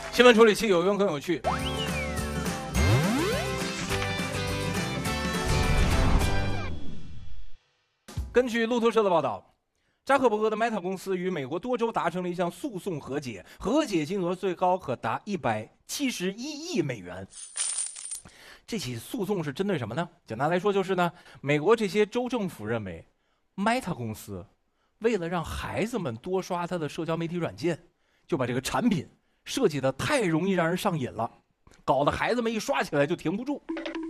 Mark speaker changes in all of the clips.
Speaker 1: 新闻处理器有用更有趣。根据路透社的报道，扎克伯格的 Meta 公司与美国多州达成了一项诉讼和解，和解金额最高可达171亿美元。这起诉讼是针对什么呢？简单来说就是呢，美国这些州政府认为 Meta 公司为了让孩子们多刷它的社交媒体软件，就把这个产品设计的太容易让人上瘾了，搞得孩子们一刷起来就停不住。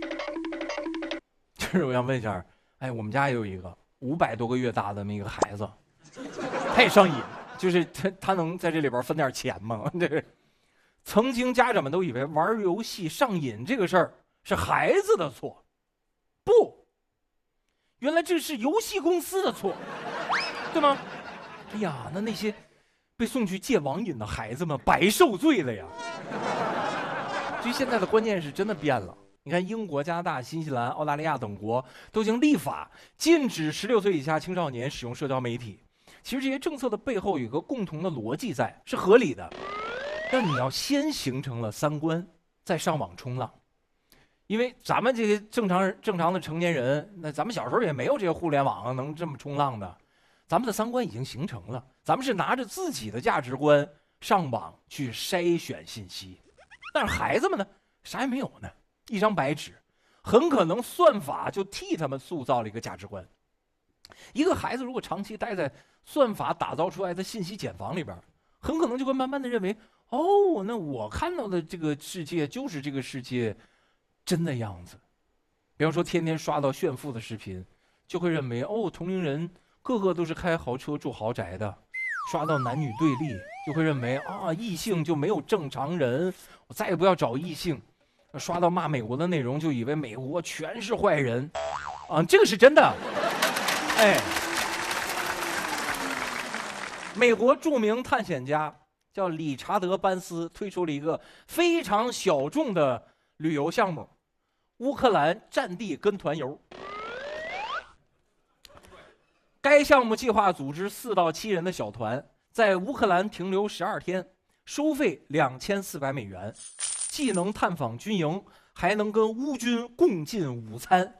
Speaker 1: 就是我想问一下，我们家也有一个500多个月大的那个孩子，太上瘾，就是他能在这里边分点钱吗？这曾经家长们都以为玩游戏上瘾这个事儿是孩子的错，不，原来这是游戏公司的错，对吗？哎呀，那些被送去戒网瘾的孩子们白受罪了呀！所以现在的关键是真的变了。你看，英国、加拿大、新西兰、澳大利亚等国都已经立法禁止16岁以下青少年使用社交媒体。其实这些政策的背后有一个共同的逻辑在，是合理的。但你要先形成了三观，再上网冲浪。因为咱们这些正常的成年人，那咱们小时候也没有这些互联网能这么冲浪的。咱们的三观已经形成了，咱们是拿着自己的价值观上网去筛选信息。但是孩子们呢，啥也没有呢，一张白纸，很可能算法就替他们塑造了一个价值观。一个孩子如果长期待在算法打造出来的信息茧房里边，很可能就会慢慢的认为，哦，那我看到的这个世界就是这个世界真的样子。比方说天天刷到炫富的视频，就会认为，哦，同龄人个个都是开豪车住豪宅的。刷到男女对立，就会认为啊，异性就没有正常人，我再也不要找异性。刷到骂美国的内容，就以为美国全是坏人，啊，这个是真的。美国著名探险家叫理查德·班斯推出了一个非常小众的旅游项目——乌克兰战地跟团游。该项目计划组织4到7人的小团，在乌克兰停留12天，收费2400美元，既能探访军营，还能跟乌军共进午餐。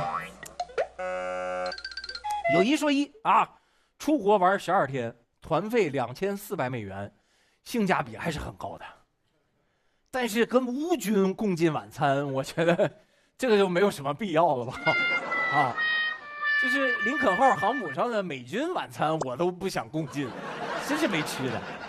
Speaker 1: 有一说一啊，出国玩12天，团费2400美元，性价比还是很高的。但是跟乌军共进晚餐，我觉得这个就没有什么必要了吧？啊。就是林肯号航母上的美军晚餐，我都不想共进，真是没吃的。